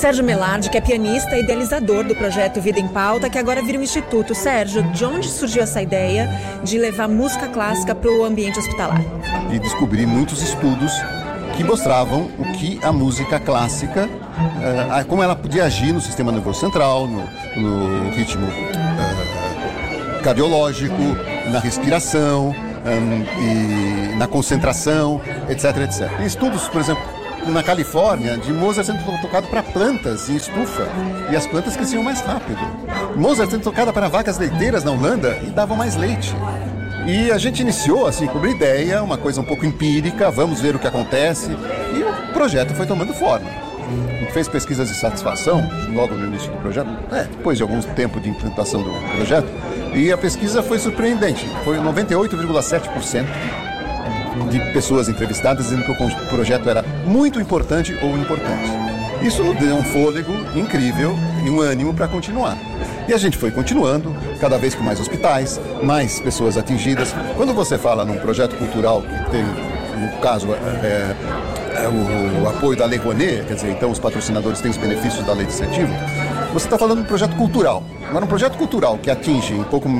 Sérgio Melardi, que é pianista e idealizador do projeto Vida em Pauta, que agora vira um instituto. Sérgio, de onde surgiu essa ideia de levar música clássica para o ambiente hospitalar? E descobri muitos estudos que mostravam o que a música clássica, como ela podia agir no sistema nervoso central, no ritmo cardiológico, na respiração, e na concentração, etc, etc. Tem estudos, por exemplo, na Califórnia, de Mozart sendo tocado para plantas em estufa, e as plantas cresciam mais rápido. Mozart sendo tocado para vacas leiteiras na Holanda e davam mais leite. E a gente iniciou, assim, com uma ideia, uma coisa um pouco empírica, vamos ver o que acontece, e o projeto foi tomando forma. A gente fez pesquisas de satisfação, logo no início do projeto, depois de algum tempo de implantação do projeto, e a pesquisa foi surpreendente, foi 98,7% de pessoas entrevistadas dizendo que o projeto era muito importante ou importante. Isso nos deu um fôlego incrível e um ânimo para continuar. E a gente foi continuando, cada vez com mais hospitais, mais pessoas atingidas. Quando você fala num projeto cultural que tem, no caso, o apoio da Lei Rouanet, quer dizer, então os patrocinadores têm os benefícios da lei de incentivo, você está falando de um projeto cultural. Agora, um projeto cultural que atinge em pouco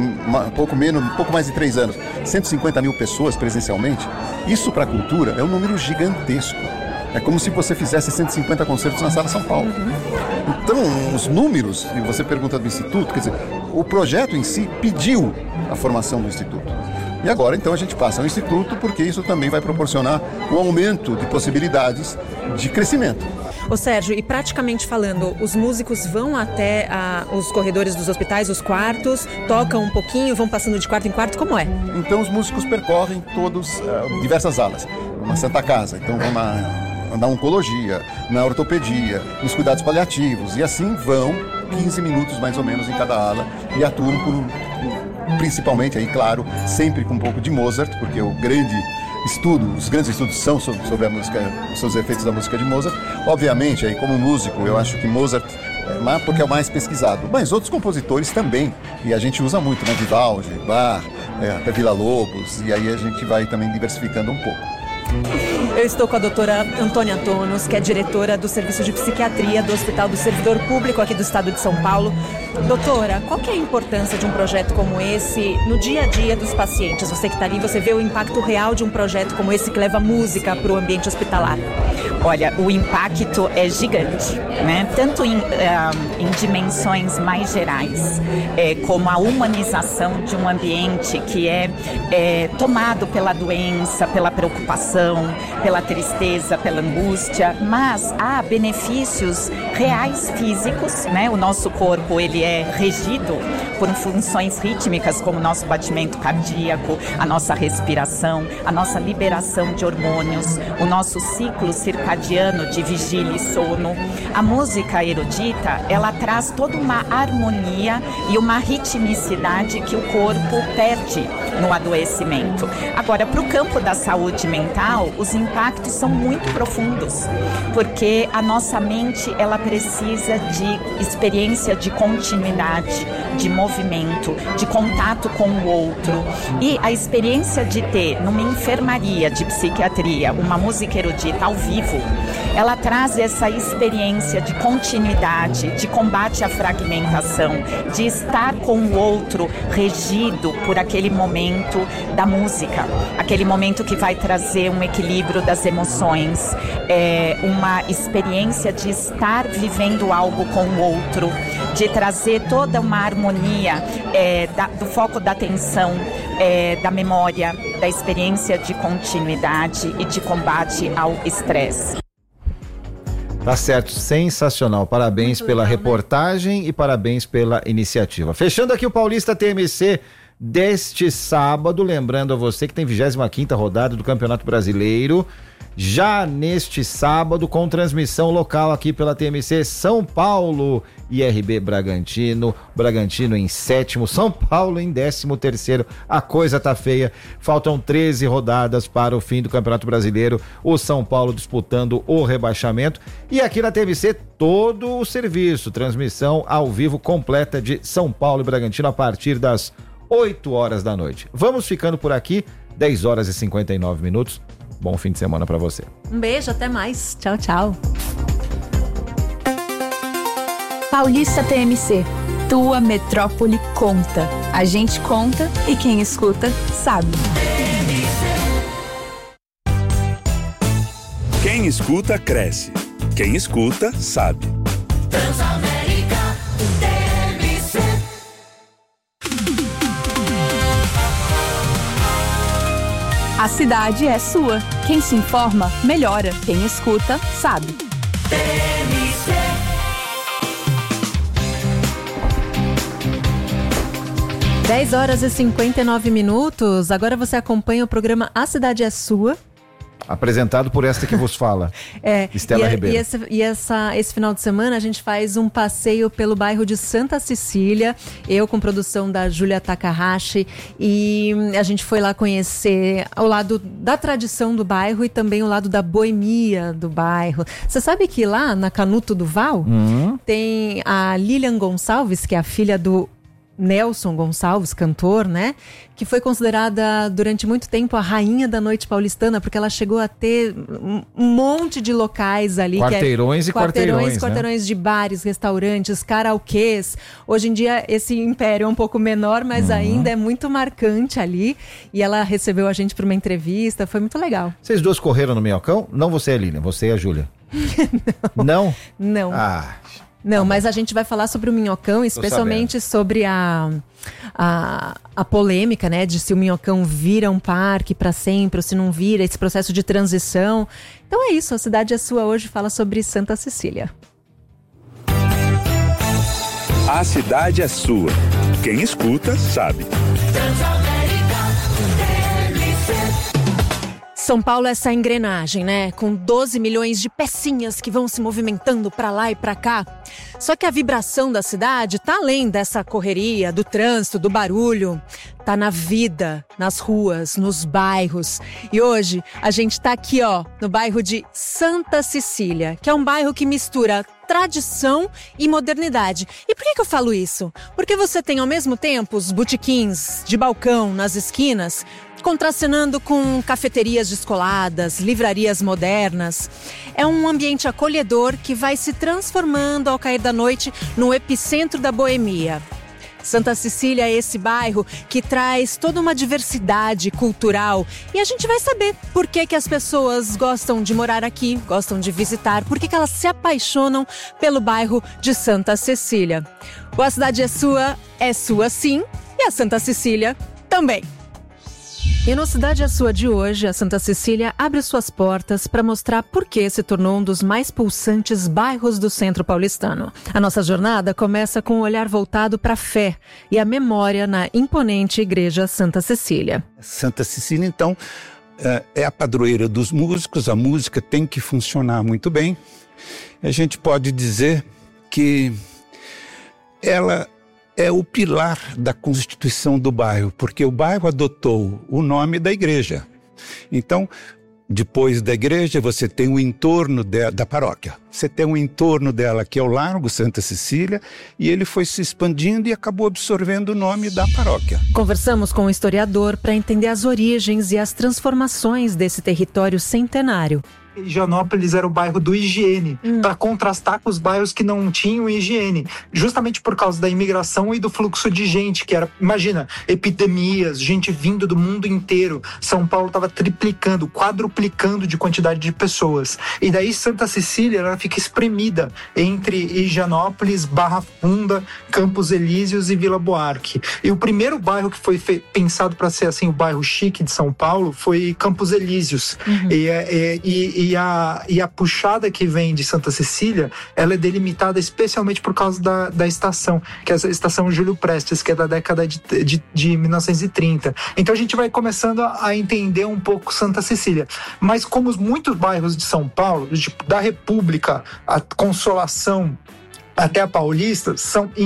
mais de 3 anos, 150 mil pessoas presencialmente, isso para a cultura é um número gigantesco. É como se você fizesse 150 concertos na Sala São Paulo. Então, os números, e você pergunta do Instituto, quer dizer, o projeto em si pediu a formação do Instituto. E agora, então, a gente passa ao Instituto, porque isso também vai proporcionar um aumento de possibilidades de crescimento. Ô Sérgio, e praticamente falando, os músicos vão até os corredores dos hospitais, os quartos, tocam um pouquinho, vão passando de quarto em quarto, como é? Então, os músicos percorrem diversas alas. Uma Santa Casa, então vão na oncologia, na ortopedia, nos cuidados paliativos, e assim vão 15 minutos mais ou menos em cada ala e atuam principalmente, aí claro, sempre com um pouco de Mozart, porque os grandes estudos são sobre a música, sobre os efeitos da música de Mozart. Obviamente, aí como músico, eu acho que Mozart porque é o mais pesquisado, mas outros compositores também, e a gente usa muito, né? Vivaldi, Bach, até Villa-Lobos, e aí a gente vai também diversificando um pouco. Eu estou com a doutora Antônia Tonos, que é diretora do Serviço de Psiquiatria do Hospital do Servidor Público aqui do estado de São Paulo. Doutora, qual que é a importância de um projeto como esse no dia a dia dos pacientes? Você que está ali, você vê o impacto real de um projeto como esse que leva música para o ambiente hospitalar? Olha, o impacto é gigante, né? Tanto em dimensões mais gerais, como a humanização de um ambiente que é tomado pela doença, pela preocupação, pela tristeza, pela angústia, mas há benefícios reais físicos, né? O nosso corpo, ele é regido por funções rítmicas, como o nosso batimento cardíaco, a nossa respiração, a nossa liberação de hormônios, o nosso ciclo circadiano de vigília e sono. A música erudita, ela traz toda uma harmonia e uma ritmicidade que o corpo perde no adoecimento. Agora, para o campo da saúde mental, os impactos são muito profundos, porque a nossa mente, ela precisa de experiência de continuidade, de movimento, de contato com o outro. E a experiência de ter numa enfermaria de psiquiatria uma música erudita ao vivo, ela traz essa experiência de continuidade, de combate à fragmentação, de estar com o outro regido por aquele momento da música, aquele momento que vai trazer um equilíbrio das emoções, uma experiência de estar vivendo algo com o outro, de trazer toda uma harmonia do foco da atenção, da memória, da experiência de continuidade e de combate ao estresse. Tá certo, sensacional. Parabéns muito pela legal, reportagem, né? E parabéns pela iniciativa. Fechando aqui o Paulista TMC deste sábado, lembrando a você que tem 25ª rodada do Campeonato Brasileiro, já neste sábado, com transmissão local aqui pela TMC São Paulo e RB Bragantino em 7º, São Paulo em 13º, a coisa tá feia, faltam 13 rodadas para o fim do Campeonato Brasileiro, o São Paulo disputando o rebaixamento, e aqui na TMC todo o serviço, transmissão ao vivo completa de São Paulo e Bragantino a partir das 8 horas da noite. Vamos ficando por aqui, 10 horas e 59 minutos. Bom fim de semana para você. Um beijo, até mais. Tchau, tchau. Paulista TMC. Tua metrópole conta. A gente conta e quem escuta sabe. Quem escuta, cresce. Quem escuta, sabe. Transamérica TMC. A cidade é sua. Quem se informa, melhora. Quem escuta, sabe. TMC. 10h59. Agora você acompanha o programa A Cidade é Sua. Apresentado por esta que vos fala, Estela Ribeiro. Esse final de semana a gente faz um passeio pelo bairro de Santa Cecília, eu com produção da Júlia Takahashi, e a gente foi lá conhecer o lado da tradição do bairro e também o lado da boemia do bairro. Você sabe que lá na Canuto do Val tem a Lilian Gonçalves, que é a filha do Nelson Gonçalves, cantor, né? Que foi considerada durante muito tempo a rainha da noite paulistana, porque ela chegou a ter um monte de locais ali. Quarteirões e quarteirões, quarteirões de bares, restaurantes, karaokês. Hoje em dia esse império é um pouco menor, mas ainda é muito marcante ali. E ela recebeu a gente para uma entrevista, foi muito legal. Vocês duas correram no Minhocão? Não você, Lilian, você e a Júlia. Não? Não. Não, mas a gente vai falar sobre o Minhocão, especialmente sobre a polêmica, né, de se o Minhocão vira um parque para sempre ou se não vira, esse processo de transição. Então é isso, a Cidade é Sua hoje fala sobre Santa Cecília. A cidade é sua. Quem escuta, sabe. São Paulo é essa engrenagem, né? Com 12 milhões de pecinhas que vão se movimentando pra lá e pra cá. Só que a vibração da cidade tá além dessa correria, do trânsito, do barulho. Tá na vida, nas ruas, nos bairros. E hoje a gente tá aqui, ó, no bairro de Santa Cecília, que é um bairro que mistura tradição e modernidade. E por que eu falo isso? Porque você tem ao mesmo tempo os botequins de balcão nas esquinas, contracenando com cafeterias descoladas, livrarias modernas. É um ambiente acolhedor que vai se transformando ao cair da noite no epicentro da boemia. Santa Cecília é esse bairro que traz toda uma diversidade cultural e a gente vai saber por que as pessoas gostam de morar aqui, gostam de visitar, por que elas se apaixonam pelo bairro de Santa Cecília. A cidade é sua sim, e a Santa Cecília também. E no Cidade é Sua de hoje, a Santa Cecília abre suas portas para mostrar por que se tornou um dos mais pulsantes bairros do centro paulistano. A nossa jornada começa com um olhar voltado para a fé e a memória na imponente Igreja Santa Cecília. Santa Cecília, então, é a padroeira dos músicos, a música tem que funcionar muito bem. A gente pode dizer que ela é o pilar da constituição do bairro, porque o bairro adotou o nome da igreja. Então, depois da igreja, você tem o entorno da paróquia. Você tem o entorno dela, que é o Largo Santa Cecília, e ele foi se expandindo e acabou absorvendo o nome da paróquia. Conversamos com um historiador para entender as origens e as transformações desse território centenário. Higienópolis era o bairro do higiene, para contrastar com os bairros que não tinham higiene, justamente por causa da imigração e do fluxo de gente, que era, imagina, epidemias, gente vindo do mundo inteiro. São Paulo estava triplicando, quadruplicando de quantidade de pessoas. E daí Santa Cecília, ela fica espremida entre Higienópolis, Barra Funda, Campos Elíseos e Vila Buarque. E o primeiro bairro que foi pensado para ser assim o bairro chique de São Paulo foi Campos Elíseos. E a puxada que vem de Santa Cecília, ela é delimitada especialmente por causa da estação, que é a estação Júlio Prestes, que é da década de 1930. Então a gente vai começando a entender um pouco Santa Cecília. Mas como muitos bairros de São Paulo, tipo, da República, a Consolação, até a Paulista, em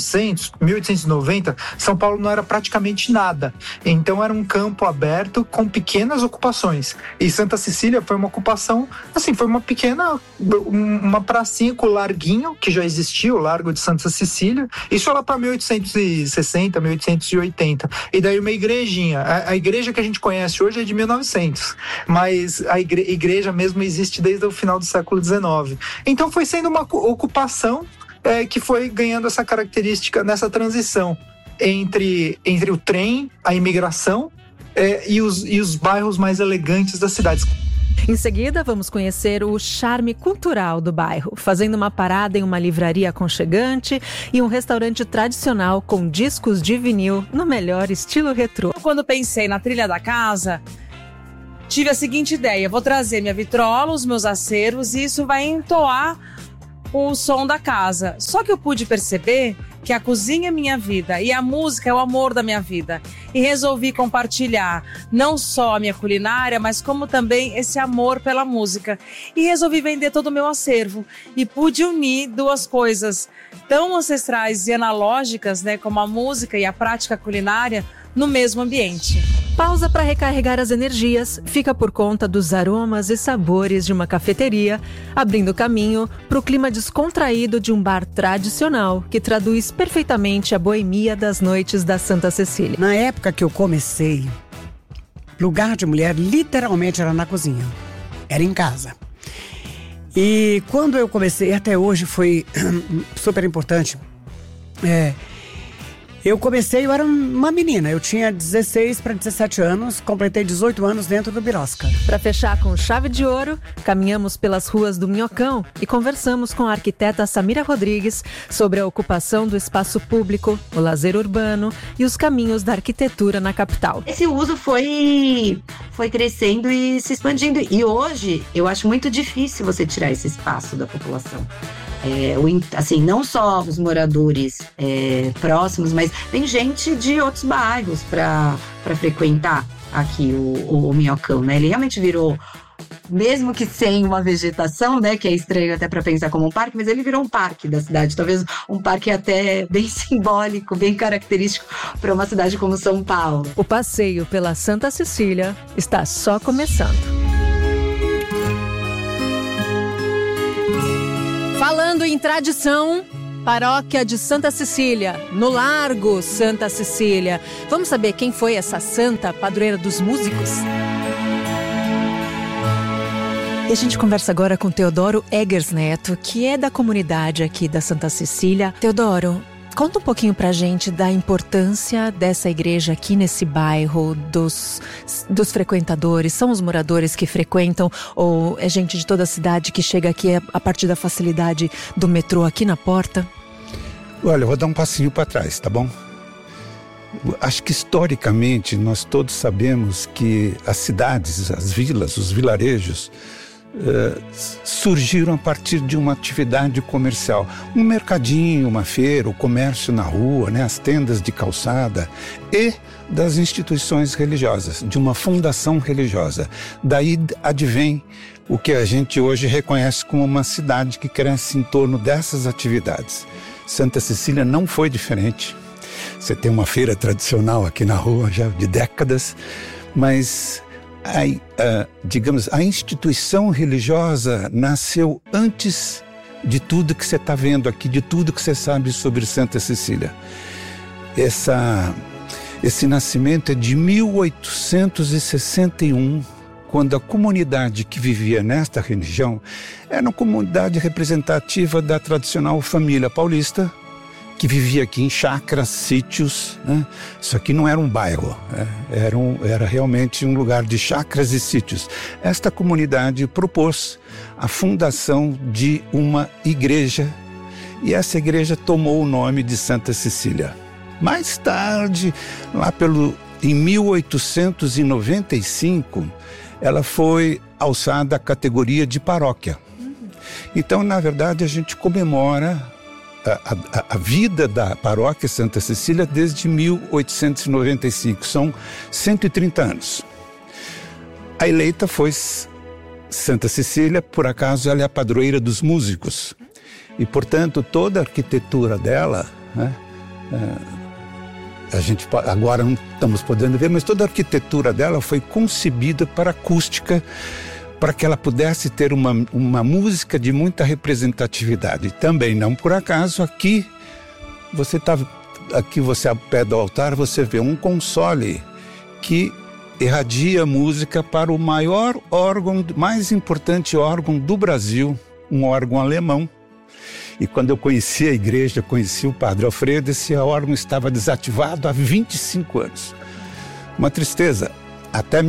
1890, São Paulo não era praticamente nada. Então era um campo aberto com pequenas ocupações. E Santa Cecília foi uma ocupação, assim, foi uma pequena, uma pracinha com o larguinho, que já existia, o Largo de Santa Cecília. Isso lá para 1860, 1880. E daí uma igrejinha. A igreja que a gente conhece hoje é de 1900. Mas a igreja mesmo existe desde o final do século XIX. Então foi sendo uma ocupação que foi ganhando essa característica nessa transição entre o trem, a imigração e os bairros mais elegantes das cidades. Em seguida, vamos conhecer o charme cultural do bairro, fazendo uma parada em uma livraria aconchegante e um restaurante tradicional com discos de vinil no melhor estilo retrô. Quando pensei na trilha da casa, tive a seguinte ideia: vou trazer minha vitrola, os meus aceros, e isso vai entoar o som da casa. Só que eu pude perceber que a cozinha é minha vida e a música é o amor da minha vida. E resolvi compartilhar não só a minha culinária, mas como também esse amor pela música. E resolvi vender todo o meu acervo. E pude unir duas coisas tão ancestrais e analógicas, né, como a música e a prática culinária, no mesmo ambiente. Pausa para recarregar as energias fica por conta dos aromas e sabores de uma cafeteria, abrindo caminho para o clima descontraído de um bar tradicional que traduz perfeitamente a boemia das noites da Santa Cecília. Na época que eu comecei, lugar de mulher literalmente era na cozinha, era em casa. E quando eu comecei, até hoje foi super importante, eu comecei, eu era uma menina, eu tinha 16 para 17 anos, completei 18 anos dentro do Birosca. Para fechar com chave de ouro, caminhamos pelas ruas do Minhocão e conversamos com a arquiteta Samira Rodrigues sobre a ocupação do espaço público, o lazer urbano e os caminhos da arquitetura na capital. Esse uso foi crescendo e se expandindo, e hoje eu acho muito difícil você tirar esse espaço da população. Assim, não só os moradores próximos, mas tem gente de outros bairros para frequentar aqui o Minhocão, né? Ele realmente virou, mesmo que sem uma vegetação, né, que é estranho até para pensar como um parque, mas ele virou um parque da cidade, talvez um parque até bem simbólico, bem característico para uma cidade como São Paulo. O passeio pela Santa Cecília está só começando. Falando em tradição, paróquia de Santa Cecília, no Largo Santa Cecília. Vamos saber quem foi essa santa padroeira dos músicos? E a gente conversa agora com Teodoro Eggers Neto, que é da comunidade aqui da Santa Cecília. Teodoro, conta um pouquinho pra gente da importância dessa igreja aqui nesse bairro, dos frequentadores. São os moradores que frequentam ou é gente de toda a cidade que chega aqui a partir da facilidade do metrô aqui na porta? Olha, eu vou dar um passinho para trás, tá bom? Acho que historicamente nós todos sabemos que as cidades, as vilas, os vilarejos surgiram a partir de uma atividade comercial, um mercadinho, uma feira, o comércio na rua, né, as tendas de calçada e das instituições religiosas, de uma fundação religiosa. Daí advém o que a gente hoje reconhece como uma cidade que cresce em torno dessas atividades. Santa Cecília não foi diferente. Você tem uma feira tradicional aqui na rua já de décadas, mas digamos, a instituição religiosa nasceu antes de tudo que você está vendo aqui, de tudo que você sabe sobre Santa Cecília. Esse nascimento é de 1861, quando a comunidade que vivia nesta região era uma comunidade representativa da tradicional família paulista, que vivia aqui em chácaras, sítios, né? Isso aqui não era um bairro, né? Era realmente um lugar de chácaras e sítios. Esta comunidade propôs a fundação de uma igreja, e essa igreja tomou o nome de Santa Cecília. Mais tarde, em 1895, ela foi alçada à categoria de paróquia. Então, na verdade, a gente comemora a vida da paróquia Santa Cecília desde 1895, são 130 anos. A eleita foi Santa Cecília, por acaso ela é a padroeira dos músicos, e portanto toda a arquitetura dela, né, a gente agora não estamos podendo ver, mas toda a arquitetura dela foi concebida para acústica, para que ela pudesse ter uma música de muita representatividade. Também não por acaso, aqui você ao pé do altar, você vê um console que irradia música para o maior órgão, mais importante órgão do Brasil, um órgão alemão, E quando eu conheci a igreja, conheci o padre Alfredo, esse órgão estava desativado há 25 anos. Uma tristeza. Até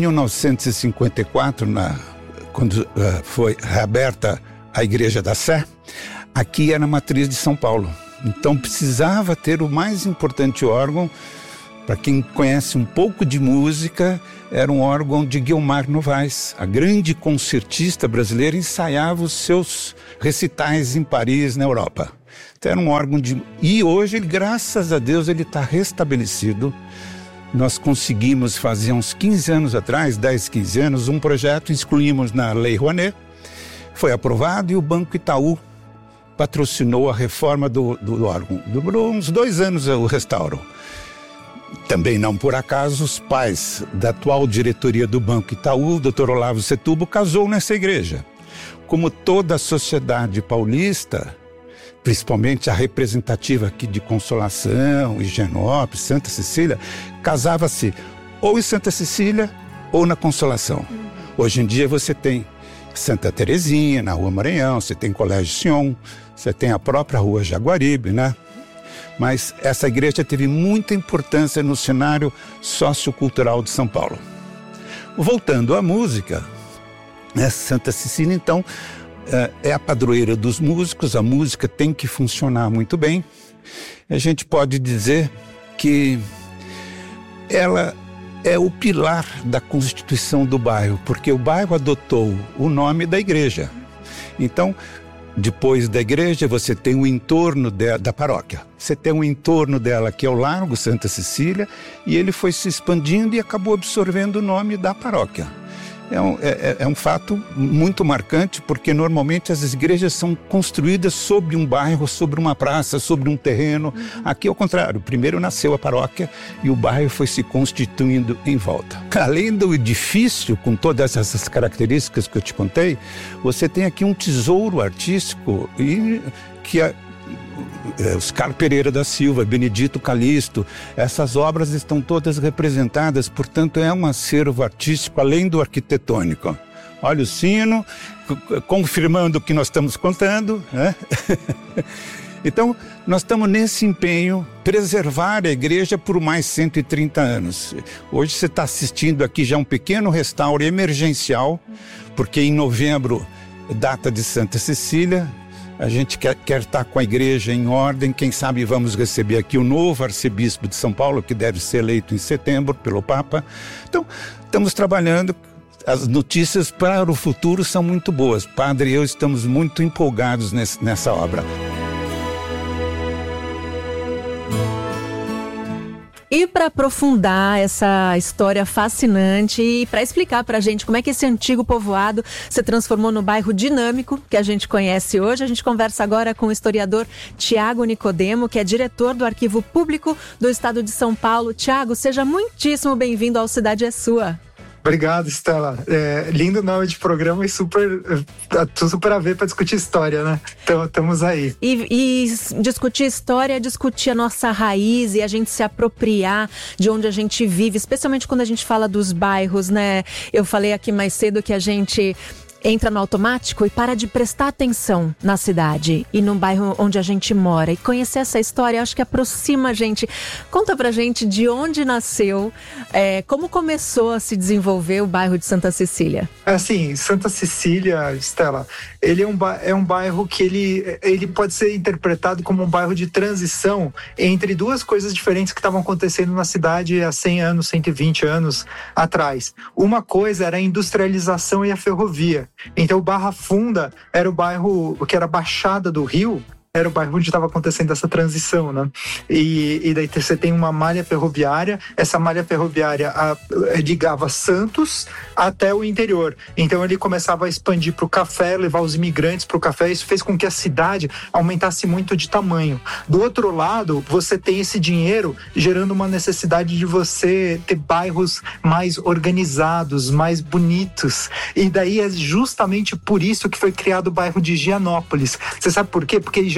1954, quando foi reaberta a Igreja da Sé, aqui era a matriz de São Paulo. Então precisava ter o mais importante órgão. Para quem conhece um pouco de música, era um órgão de Guilmar Novaes. A grande concertista brasileira ensaiava os seus recitais em Paris, na Europa. Então era um órgão de... E hoje, graças a Deus, ele está restabelecido. Nós conseguimos fazer uns 15 anos atrás, 10, 15 anos, um projeto, excluímos na Lei Rouanet, foi aprovado e o Banco Itaú patrocinou a reforma do órgão. Durou uns 2 anos o restauro. Também não por acaso, os pais da atual diretoria do Banco Itaú, o Dr. Olavo Setúbal, casou nessa igreja. Como toda a sociedade paulista, principalmente a representativa aqui de Consolação, Higienópolis, Santa Cecília, casava-se ou em Santa Cecília ou na Consolação. Hoje em dia você tem Santa Terezinha, na Rua Maranhão, você tem Colégio Sion, você tem a própria Rua Jaguaribe, né? Mas essa igreja teve muita importância no cenário sociocultural de São Paulo. Voltando à música, né, Santa Cecília, então, é a padroeira dos músicos, a música tem que funcionar muito bem. A gente pode dizer que ela é o pilar da constituição do bairro, porque o bairro adotou o nome da igreja. Então, depois da igreja, você tem o entorno da paróquia. Você tem o entorno dela, que é o Largo Santa Cecília, e ele foi se expandindo e acabou absorvendo o nome da paróquia. É um fato muito marcante, porque normalmente as igrejas são construídas sobre um bairro, sobre uma praça, sobre um terreno. Aqui é o contrário, primeiro nasceu a paróquia e o bairro foi se constituindo em volta. Além do edifício, com todas essas características que eu te contei, você tem aqui um tesouro artístico que Oscar Pereira da Silva, Benedito Calixto, essas obras estão todas representadas, portanto é um acervo artístico além do arquitetônico. Olha o sino, confirmando o que nós estamos contando, né? Então, nós estamos nesse empenho, preservar a igreja por mais 130 anos. Hoje você está assistindo aqui já um pequeno restauro emergencial, porque em novembro, data de Santa Cecília, a gente quer estar com a igreja em ordem. Quem sabe vamos receber aqui o novo arcebispo de São Paulo, que deve ser eleito em setembro pelo Papa. Então, estamos trabalhando. As notícias para o futuro são muito boas. Padre e eu estamos muito empolgados nessa obra. E para aprofundar essa história fascinante e para explicar para a gente como é que esse antigo povoado se transformou no bairro dinâmico que a gente conhece hoje, a gente conversa agora com o historiador Tiago Nicodemo, que é diretor do Arquivo Público do Estado de São Paulo. Tiago, seja muitíssimo bem-vindo ao Cidade é Sua. Obrigado, Estela. Lindo nome de programa e super a ver para discutir história, né? Então, estamos aí. E discutir história é discutir a nossa raiz e a gente se apropriar de onde a gente vive, especialmente quando a gente fala dos bairros, né? Eu falei aqui mais cedo que a gente entra no automático e para de prestar atenção na cidade e no bairro onde a gente mora. E conhecer essa história, acho que aproxima a gente. Conta pra gente de onde nasceu, como começou a se desenvolver o bairro de Santa Cecília. Assim, Santa Cecília, Estela, ele é um bairro que ele pode ser interpretado como um bairro de transição entre duas coisas diferentes que estavam acontecendo na cidade há 100 anos, 120 anos atrás. Uma coisa era a industrialização e a ferrovia. Então, Barra Funda era o bairro que era a Baixada do Rio, era o bairro onde estava acontecendo essa transição, né? E daí você tem uma malha ferroviária, essa malha ferroviária ligava Santos até o interior. Então ele começava a expandir para o café, levar os imigrantes para o café, isso fez com que a cidade aumentasse muito de tamanho. Do outro lado, você tem esse dinheiro gerando uma necessidade de você ter bairros mais organizados, mais bonitos. E daí é justamente por isso que foi criado o bairro de Higienópolis. Você sabe por quê? Porque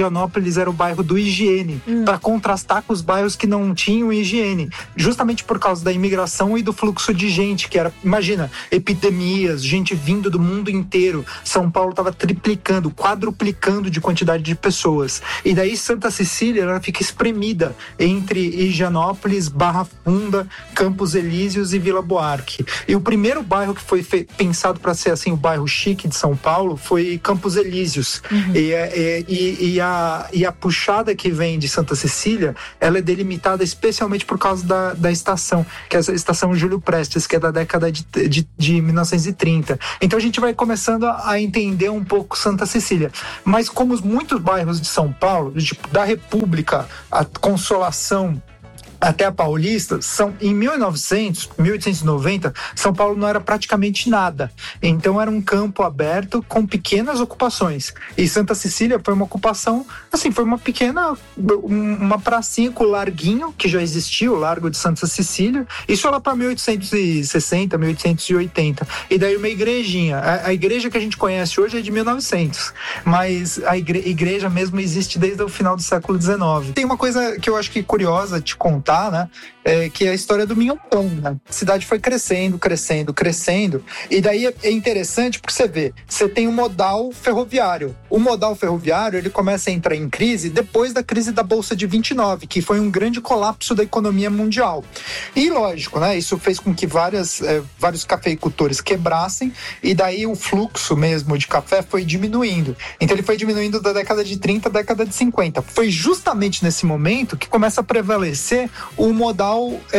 Higienópolis era o bairro do higiene, para contrastar com os bairros que não tinham higiene, justamente por causa da imigração e do fluxo de gente, que era, imagina, epidemias, gente vindo do mundo inteiro. São Paulo estava triplicando, quadruplicando de quantidade de pessoas. E daí Santa Cecília, ela fica espremida entre Higienópolis, Barra Funda, Campos Elíseos e Vila Buarque. E o primeiro bairro que foi pensado para ser assim o bairro chique de São Paulo foi Campos Elíseos. E a puxada que vem de Santa Cecília, ela é delimitada especialmente por causa da estação, que é a estação Júlio Prestes, que é da década de 1930. Então a gente vai começando a entender um pouco Santa Cecília. Mas como muitos bairros de São Paulo, tipo, da República, a Consolação até a Paulista, em 1890, São Paulo não era praticamente nada. Então era um campo aberto com pequenas ocupações. E Santa Cecília foi uma ocupação, assim, foi uma pequena, uma pracinha com o larguinho, que já existia, o Largo de Santa Cecília. Isso lá para 1860, 1880. E daí uma igrejinha. A igreja que a gente conhece hoje é de 1900. Mas a igreja mesmo existe desde o final do século XIX. Tem uma coisa que eu acho que curiosa te contar, né? Que é a história do Minhocão, né? A cidade foi crescendo, e daí é interessante porque você tem um modal ferroviário. O modal ferroviário, ele começa a entrar em crise depois da crise da Bolsa de 29, que foi um grande colapso da economia mundial. E lógico, né? Isso fez com que vários cafeicultores quebrassem, e daí o fluxo mesmo de café foi diminuindo. Então ele foi diminuindo da década de 30 à década de 50. Foi justamente nesse momento que começa a prevalecer o modal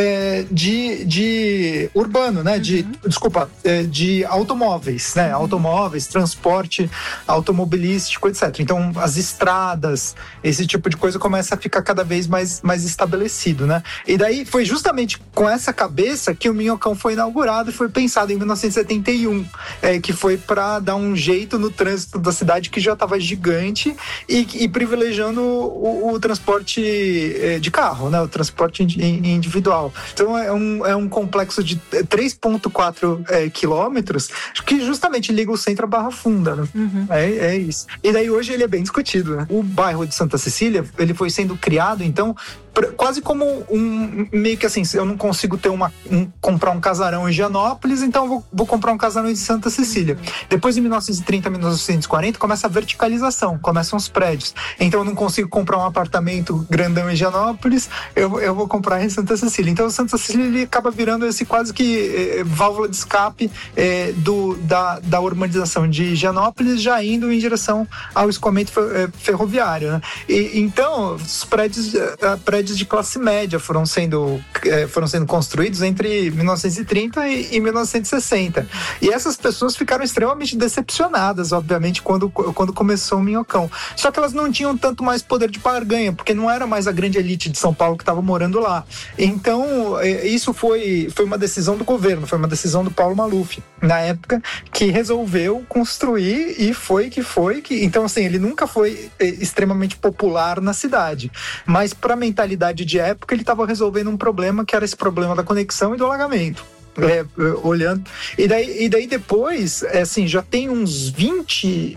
de urbano, né? De automóveis, né? Automóveis, transporte automobilístico, etc. Então, as estradas, esse tipo de coisa começa a ficar cada vez mais estabelecido, né? E daí foi justamente com essa cabeça que o Minhocão foi inaugurado e foi pensado em 1971, que foi para dar um jeito no trânsito da cidade, que já estava gigante, e privilegiando o transporte de carro, né? O transporte individual. Então é um complexo de 3,4 quilômetros que justamente liga o centro à Barra Funda, né? É isso. E daí hoje ele é bem discutido, né? O bairro de Santa Cecília, ele foi sendo criado, então, quase como meio que assim, eu não consigo ter comprar um casarão em Higienópolis, então vou comprar um casarão em Santa Cecília. Depois, em 1930, 1940, começa a verticalização, começam os prédios. Então eu não consigo comprar um apartamento grandão em Higienópolis, eu vou comprar em Santa Cecília. Então Santa Cecília, ele acaba virando esse quase que válvula de escape da urbanização de Higienópolis, já indo em direção ao escoamento ferroviário, né? Então os prédios de classe média foram sendo construídos entre 1930 e 1960. E essas pessoas ficaram extremamente decepcionadas, obviamente, quando começou o Minhocão. Só que elas não tinham tanto mais poder de barganha, porque não era mais a grande elite de São Paulo que estava morando lá. Então, isso foi uma decisão do governo, foi uma decisão do Paulo Maluf, na época, que resolveu construir, e foi que... Então, assim, ele nunca foi extremamente popular na cidade, mas para a mentalidade de época, ele estava resolvendo um problema, que era esse problema da conexão e do alagamento. Olhando. E daí depois, assim, já tem uns 20...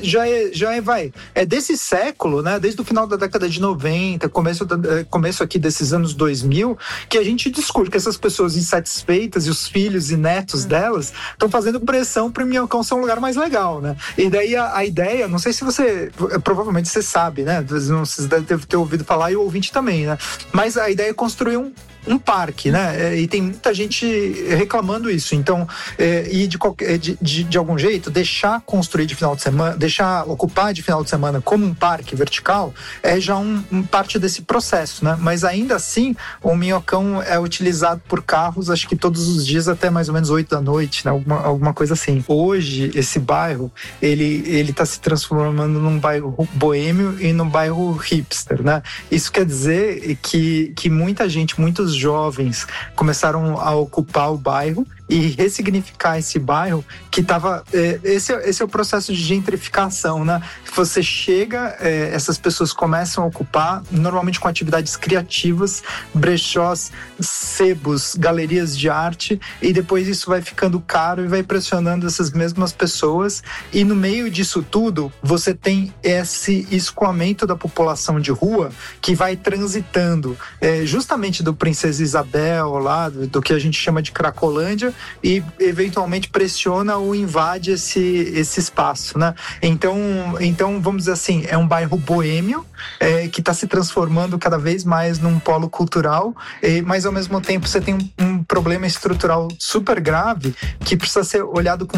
É desse século, né? Desde o final da década de 90, começo aqui desses anos 2000, que a gente discute que essas pessoas insatisfeitas e os filhos e netos delas estão fazendo pressão para o Minhocão ser um lugar mais legal, né? E daí a ideia, não sei se provavelmente você sabe, né? Vocês devem ter ouvido falar, e o ouvinte também, né? Mas a ideia é construir um parque, né? E tem muita gente reclamando isso. Então, de algum jeito, deixar construir de final de semana, deixar ocupar de final de semana como um parque vertical, é já parte desse processo, né? Mas ainda assim, o Minhocão é utilizado por carros, acho que todos os dias, até mais ou menos 8 da noite, né? Alguma coisa assim. Hoje, esse bairro, ele tá se transformando num bairro boêmio e num bairro hipster, né? Isso quer dizer que muita gente, muitos jovens começaram a ocupar o bairro, e ressignificar esse bairro que estava... Esse é o processo de gentrificação, né? Você chega, essas pessoas começam a ocupar, normalmente com atividades criativas, brechós, sebos, galerias de arte, e depois isso vai ficando caro e vai pressionando essas mesmas pessoas, e no meio disso tudo, você tem esse escoamento da população de rua que vai transitando justamente do Princesa Isabel, lá do que a gente chama de Cracolândia, e eventualmente pressiona ou invade esse espaço, né? Então, vamos dizer assim, é um bairro boêmio que está se transformando cada vez mais num polo cultural, mas ao mesmo tempo você tem um problema estrutural super grave que precisa ser olhado com